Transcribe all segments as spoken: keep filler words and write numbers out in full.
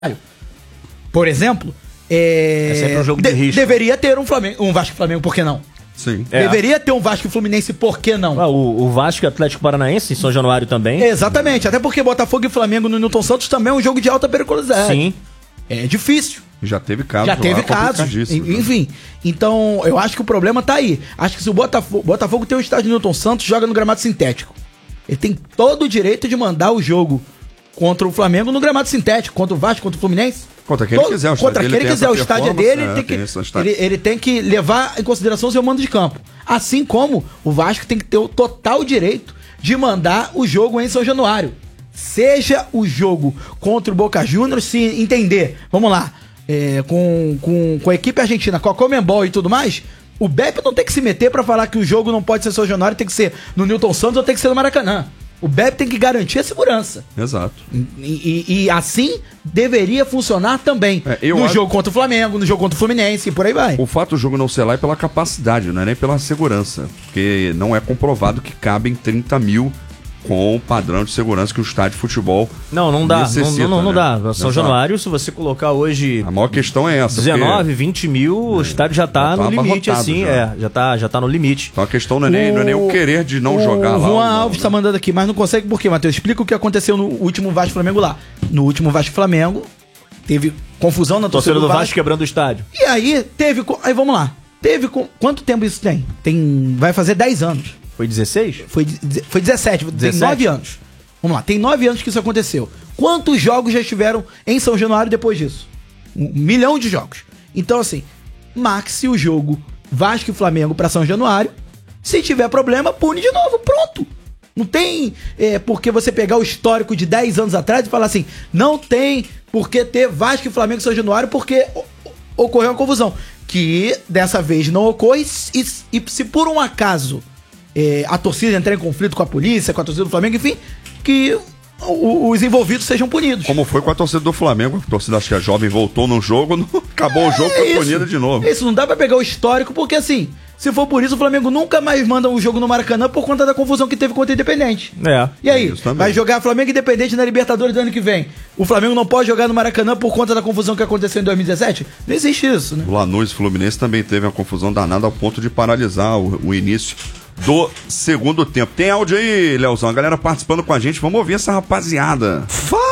por exemplo, é, é sempre um jogo de, de risco. Deveria ter um, Flamengo, um Vasco e Flamengo, por que não? Sim. É. Deveria ter um Vasco e Fluminense, por que não? Ah, o, o Vasco e Atlético Paranaense em São Januário também. Exatamente, até porque Botafogo e Flamengo no Newton Santos também é um jogo de alta periculosidade. Sim. É difícil. Já teve casos. Já teve casos. Enfim, então eu acho que o problema tá aí. Acho que se o Botafogo, Botafogo tem um estádio no Newton Santos, joga no gramado sintético. Ele tem todo o direito de mandar o jogo contra o Flamengo no gramado sintético, contra o Vasco, contra o Fluminense. Contra quem ele quiser. O contra quem ele quiser. O estádio dele, é, ele, tem que, tem ele, ele tem que levar em consideração o seu mando de campo. Assim como o Vasco tem que ter o total direito de mandar o jogo em São Januário. Seja o jogo contra o Boca Juniors, se entender, vamos lá, é, com, com, com a equipe argentina, com a Conmebol e tudo mais, o B E P não tem que se meter pra falar que o jogo não pode ser São Januário, tem que ser no Newton Santos ou tem que ser no Maracanã. O B E P tem que garantir a segurança. Exato. E, e, e assim deveria funcionar também. É, eu no acho... jogo contra o Flamengo, no jogo contra o Fluminense e por aí vai. O fato do jogo não ser lá é pela capacidade, não é nem pela segurança. Porque não é comprovado que cabem trinta mil com o padrão de segurança que o estádio de futebol Não, não dá. necessita, não, não, não né? dá. São Exato. Januário, se você colocar hoje... A maior questão é essa. dezenove, vinte mil, é, o estádio já tá, tá no limite, assim. Já. É, já tá, já tá no limite. Então a questão não é nem o, não é nem o querer de não o jogar lá. O Juan não, Alves né? tá mandando aqui, mas não consegue por quê, Matheus? Explica o que aconteceu no último Vasco Flamengo lá. No último Vasco Flamengo, teve confusão na torcida do, do Vasco. Vasco quebrando o estádio. E aí, teve... Aí vamos lá. Teve... Quanto tempo isso tem? Tem... Vai fazer dez anos. Foi dezesseis? Foi, foi dezessete. dezessete. Tem nove anos. Vamos lá, tem nove anos que isso aconteceu. Quantos jogos já estiveram em São Januário depois disso? Um milhão de jogos. Então, assim, marque-se o jogo Vasco e Flamengo pra São Januário. Se tiver problema, pune de novo. Pronto. Não tem é, por que você pegar o histórico de dez anos atrás e falar assim, não tem por que ter Vasco e Flamengo em São Januário porque ocorreu uma confusão. Que dessa vez não ocorre e, e se por um acaso é, a torcida entrar em conflito com a polícia, com a torcida do Flamengo, enfim... que o, os envolvidos sejam punidos. Como foi com a torcida do Flamengo. A torcida, acho que a jovem voltou no jogo, não, acabou é, o jogo, foi punida de novo. Isso, não dá pra pegar o histórico, porque assim, se for por isso, o Flamengo nunca mais manda o jogo no Maracanã por conta da confusão que teve contra o Independente. É. E aí, vai jogar Flamengo e Independente na Libertadores do ano que vem. O Flamengo não pode jogar no Maracanã por conta da confusão que aconteceu em dois mil e dezessete? Não existe isso, né? O Lanús e Fluminense também teve uma confusão danada ao ponto de paralisar o, o início do segundo tempo. Tem áudio aí, Leozão? A galera participando com a gente. Vamos ouvir essa rapaziada.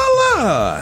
Fala!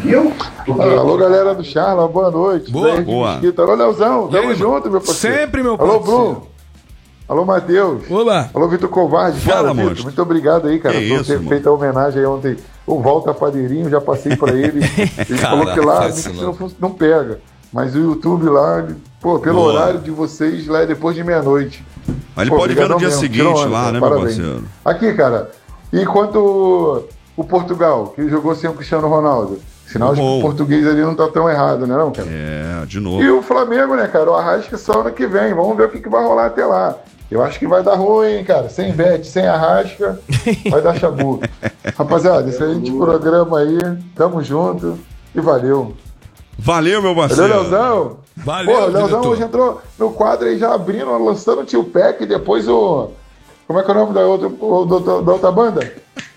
Alô, galera do Charla, boa noite. Boa, boa. Alô, Leozão, tamo junto, meu parceiro. Sempre, meu parceiro. parceiro. Alô, Bruno. Alô, Matheus. Olá. Alô, Vitor Covarde. Fala, cara, Vitor, muito obrigado aí, cara, que por isso, ter mano? feito a homenagem aí ontem. O Volta Padeirinho, já passei pra ele. Ele falou que lá não, não, não pega. Mas o YouTube lá, ele, pô, pelo Boa. horário de vocês, lá é depois de meia-noite. Aí ele Pô, pode ver no dia mesmo, seguinte onda, lá, cara, né, parabéns. meu parceiro? Aqui, cara, enquanto o Portugal, que jogou sem o Cristiano Ronaldo, sinal de que o português ali não tá tão errado, né, não, cara? É, de novo. E o Flamengo, né, cara? O Arrasca só ano que vem. Vamos ver o que, que vai rolar até lá. Eu acho que vai dar ruim, hein, cara. Sem Bet, sem Arrasca, vai dar chabu. Rapaziada, esse aí de programa aí. Tamo junto e valeu. Valeu, meu parceiro. Valeu, Leozão. Valeu, Pô, o Leozão diretor. hoje entrou no quadro aí já abrindo, lançando o Tio Peck e depois o... Como é que é o nome da outra, o, do, da outra banda?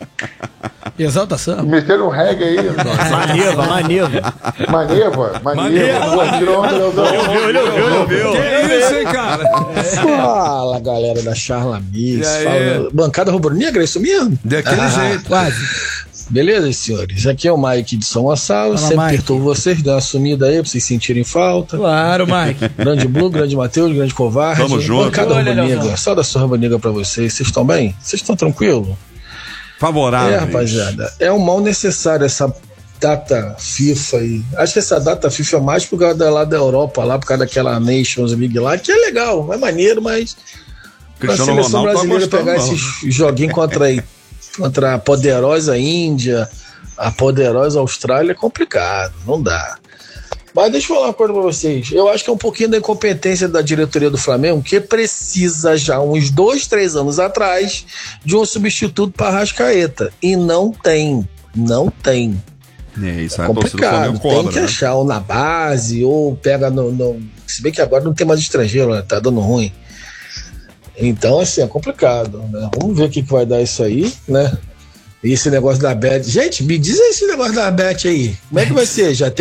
Exalta Samba. Meteram um reggae aí. Maneva, Maneva. Maneva, Maneva. Pô, tirou onda, Leozão. Ele ouviu, ele ouviu. Que isso, hein, cara? Fala, galera da Charla Mix. E aí? Fala, bancada rubro-negra, é isso mesmo? Daquele Ah, jeito. Quase. Beleza, senhores? Aqui é o Mike de São Gonçalo. Fala, Sempre Mike. perturbo vocês, dá uma sumida aí pra vocês sentirem falta. Claro, Mike. Grande Blue, grande Matheus, grande Covarde. Tamo junto. Bancada Olha, rubro-negra. Leozão. Só da sua rubro-negra pra vocês. Vocês estão bem? Vocês estão tranquilos? Favorável. É, rapaziada. É um mal necessário essa data FIFA aí. Acho que essa data FIFA é mais por causa da, lá da Europa, lá por causa daquela Nations League lá, que é legal, é maneiro, mas pra Cristiano seleção Ronaldo tá brasileira gostando, pegar não. esses joguinhos contra, contra a poderosa Índia, a poderosa Austrália é complicado, não dá. Mas deixa eu falar uma coisa pra vocês. Eu acho que é um pouquinho da incompetência da diretoria do Flamengo, que precisa já uns dois, três anos atrás de um substituto para Arrascaeta. E não tem. Não tem. É, isso É aí a torcida do complicado. Flamengo Tem cobra, que né? achar ou na base, ou pega no, no... Se bem que agora não tem mais estrangeiro, né? Tá dando ruim. Então, assim, é complicado, né? Vamos ver o que, que vai dar isso aí, né? esse negócio da Bet. Gente, me diz esse negócio da Bet aí. Como é que vai ser? Já tem